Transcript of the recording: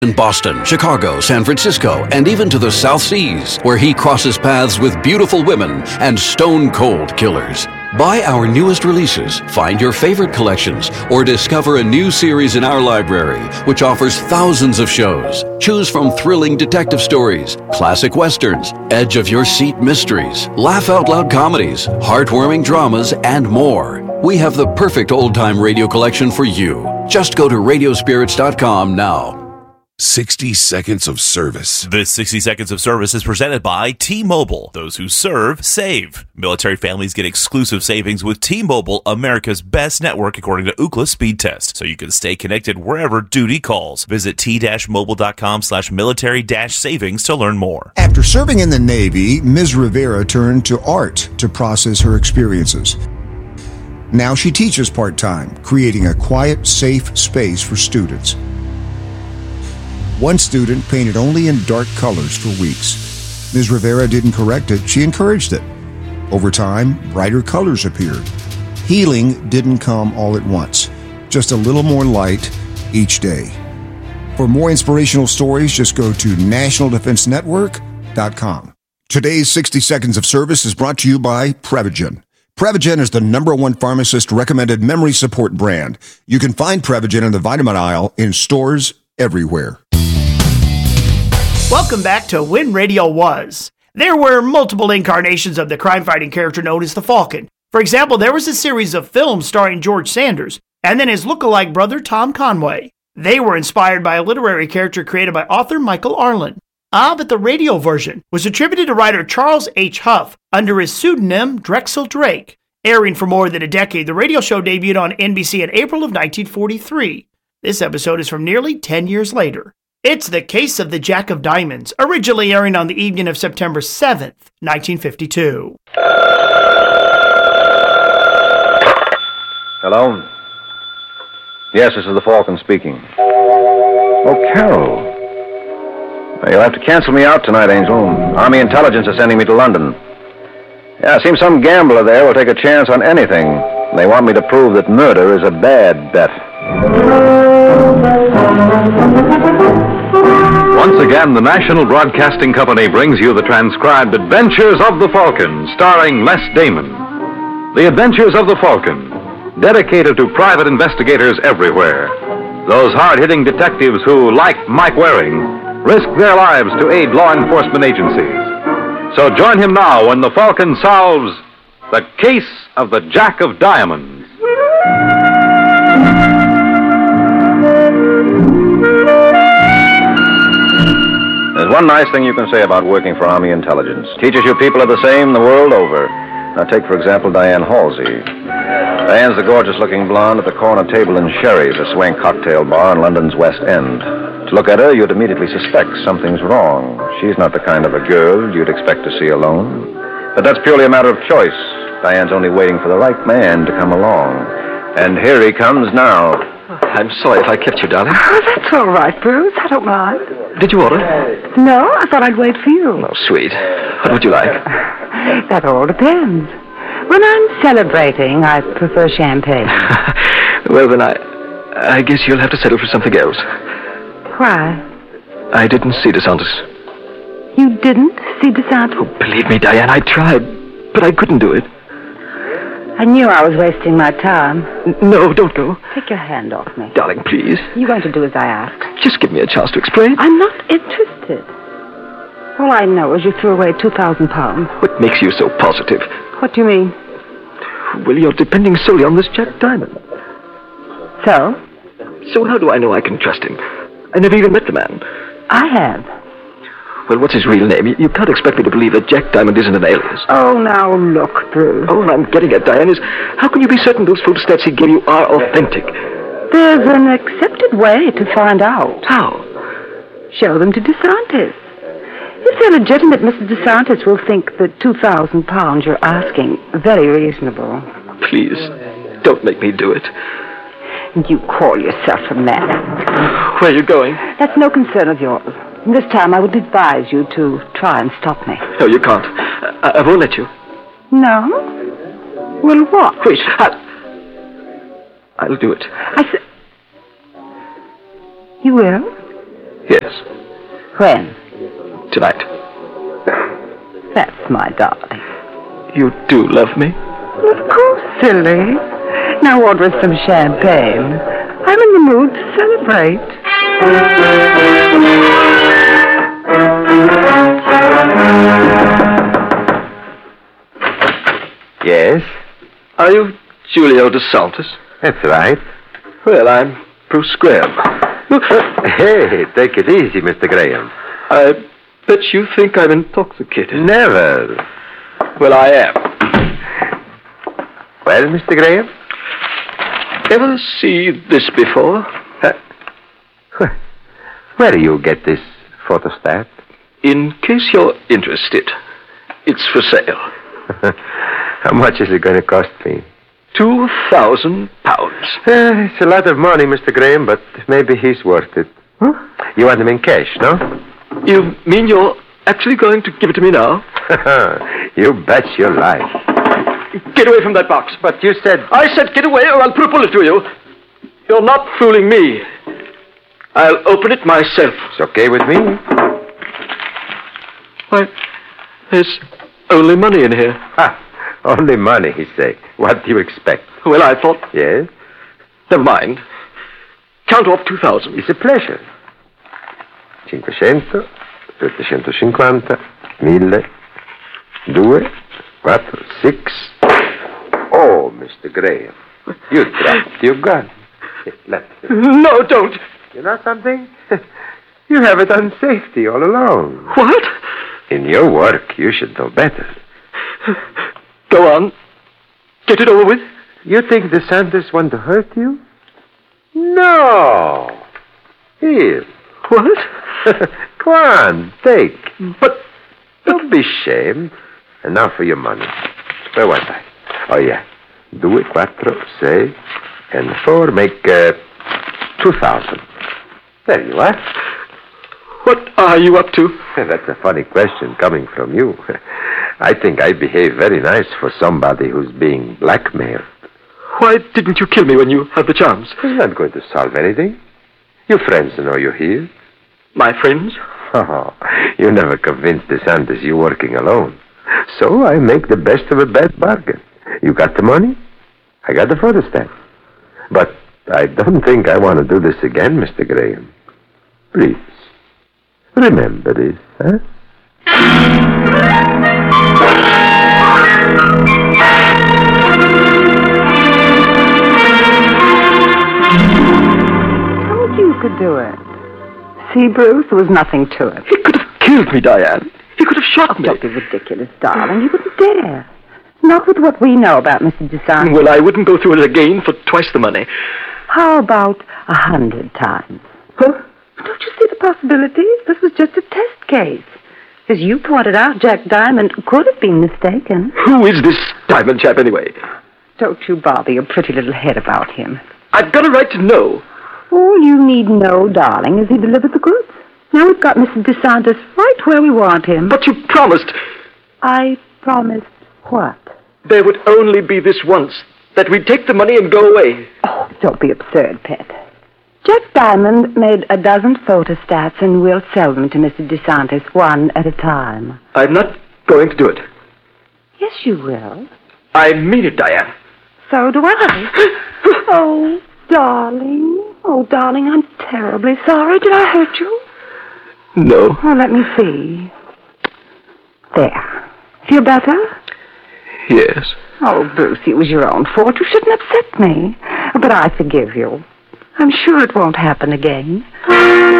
in Boston, Chicago, San Francisco, and even to the South Seas, where he crosses paths with beautiful women and stone-cold killers. Buy our newest releases, find your favorite collections, or discover a new series in our library, which offers thousands of shows. Choose from thrilling detective stories, classic westerns, edge-of-your-seat mysteries, laugh-out-loud comedies, heartwarming dramas, and more. We have the perfect old-time radio collection for you. Just go to radiospirits.com now. 60 seconds of service. This 60 seconds of service is presented by T-Mobile. Those who serve, save. Military families get exclusive savings with T-Mobile, America's best network according to Ookla Speed Test, so you can stay connected wherever duty calls. Visit t-mobile.com/military-savings to learn more. After serving in the Navy, Ms. Rivera turned to art to process her experiences. Now she teaches part-time, creating a quiet, safe space for students. One student painted only in dark colors for weeks. Ms. Rivera didn't correct it, she encouraged it. Over time, brighter colors appeared. Healing didn't come all at once, just a little more light each day. For more inspirational stories, just go to nationaldefensenetwork.com. Today's 60 Seconds of Service is brought to you by Prevagen. Prevagen is the #1 pharmacist-recommended memory support brand. You can find Prevagen in the vitamin aisle in stores everywhere. Welcome back to When Radio Was. There were multiple incarnations of the crime-fighting character known as the Falcon. For example, there was a series of films starring George Sanders, and then his look-alike brother Tom Conway. They were inspired by a literary character created by author Michael Arlen. But the radio version was attributed to writer Charles H. Huff under his pseudonym Drexel Drake. Airing for more than a decade, the radio show debuted on NBC in April of 1943. This episode is from nearly 10 years later. It's the case of the Jack of Diamonds, originally airing on the evening of September 7th, 1952. Hello? Yes, this is the Falcon speaking. Oh, Carol. You'll have to cancel me out tonight, Angel. Army Intelligence is sending me to London. Yeah, it seems some gambler there will take a chance on anything. They want me to prove that murder is a bad bet. Once again, the National Broadcasting Company brings you the transcribed Adventures of the Falcon, starring Les Damon. The Adventures of the Falcon, dedicated to private investigators everywhere. Those hard-hitting detectives who, like Mike Waring, risk their lives to aid law enforcement agencies. So join him now when the Falcon solves the case of the Jack of Diamonds. There's one nice thing you can say about working for Army Intelligence. Teaches you people are the same the world over. Now take, for example, Diane Halsey. Diane's the gorgeous-looking blonde at the corner table in Sherry's, a swank cocktail bar in London's West End. To look at her, you'd immediately suspect something's wrong. She's not the kind of a girl you'd expect to see alone. But that's purely a matter of choice. Diane's only waiting for the right man to come along. And here he comes now. I'm sorry if I kept you, darling. Oh, that's all right, Bruce. I don't mind. Did you order? No, I thought I'd wait for you. Oh, sweet. What would you like? That all depends. When I'm celebrating, I prefer champagne. Well, then I guess you'll have to settle for something else. Why? I didn't see DeSantis. You didn't see DeSantis? Oh, believe me, Diane, I tried, but I couldn't do it. I knew I was wasting my time. No, don't go. Take your hand off me. Darling, please. You're going to do as I ask. Just give me a chance to explain. I'm not interested. All I know is you threw away 2,000 pounds. What makes you so positive? What do you mean? Well, you're depending solely on this Jack Diamond. So? So how do I know I can trust him? I never even met the man. I have. Well, what's his real name? You can't expect me to believe that Jack Diamond isn't an alias. Oh, now look, Bruce. All I'm getting at, Diane, is how can you be certain those photostates he gave you are authentic? There's an accepted way to find out. How? Show them to DeSantis. If they're legitimate, Mr. DeSantis will think the 2,000 pounds you're asking very reasonable. Please, don't make me do it. You call yourself a man. Where are you going? That's no concern of yours. This time I would advise you to try and stop me. No, you can't. I won't let you. No? Well, what? Wait, I'll do it. You will? Yes. When? Tonight. That's my darling. You do love me? Of course, silly. Now order us some champagne. I'm in the mood to celebrate. Yes? Are you Julio DeSantis? That's right. Well, I'm Bruce Graham. Hey, take it easy, Mr. Graham. I bet you think I'm intoxicated. Never. Well, I am. Well, Mr. Graham? Ever see this before? Where do you get this photostat? In case you're interested, it's for sale. How much is it going to cost me? £2,000. It's a lot of money, Mr. Graham, but maybe he's worth it. Huh? You want them in cash, no? You mean you're actually going to give it to me now? You bet your life. Get away from that box. But you said... I said get away or I'll put a bullet through you. You're not fooling me. I'll open it myself. It's okay with me. Why, there's only money in here. Ha! Only money, he say. What do you expect? Well, I thought... Yes? Never mind. Count off 2,000. It's a pleasure. 500, 750, 1000, 2, 4, 6. Oh, Mr. Graham, you dropped your gun. Let me. No, don't. You know something? You have it on safety all along. What? In your work, you should know better. Go on. Get it over with. You think DeSantis want to hurt you? No. Here. What? Come on, take. But... Don't be ashamed. And now for your money. Where was I? Oh, yeah. 2, 4, 6, and 4 make 2,000. There you are. What are you up to? That's a funny question coming from you. I think I behave very nice for somebody who's being blackmailed. Why didn't you kill me when you had the chance? It's not going to solve anything. Your friends know you're here. My friends? Oh, you never convinced DeSantis you're working alone. So I make the best of a bad bargain. You got the money? I got the photostat. But I don't think I want to do this again, Mr. Graham. Please, remember this, huh? Told you could do it. See, Bruce, there was nothing to it. He could have killed me, Diane. He could have shot me. Don't be ridiculous, darling. You wouldn't dare. Not with what we know about Mr. DeSantis. Well, I wouldn't go through it again for twice the money. How about 100 times? Huh? Don't you see the possibilities? This was just a test case. As you pointed out, Jack Diamond could have been mistaken. Who is this Diamond chap, anyway? Don't you bother your pretty little head about him. I've got a right to know. All you need know, darling, is he delivered the goods. Now we've got Mr. DeSantis right where we want him. But you promised... I promised what? There would only be this once. That we'd take the money and go away. Oh, don't be absurd, Pet. Jack Diamond made a dozen photostats and we'll sell them to Mr. DeSantis one at a time. I'm not going to do it. Yes, you will. I mean it, Diane. So do I. Oh, darling. Oh, darling, I'm terribly sorry. Did I hurt you? No. Oh, let me see. There. Feel better? Yes. Oh, Bruce, it was your own fault. You shouldn't upset me. But I forgive you. I'm sure it won't happen again.